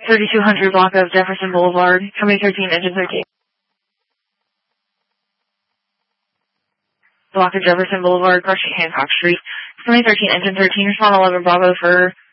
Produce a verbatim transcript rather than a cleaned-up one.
thirty-two hundred block of Jefferson Boulevard, Company thirteen, Engine thirteen. Block of Jefferson Boulevard, Garcia Hancock Street, Company thirteen, Engine thirteen, respond eleven Bravo for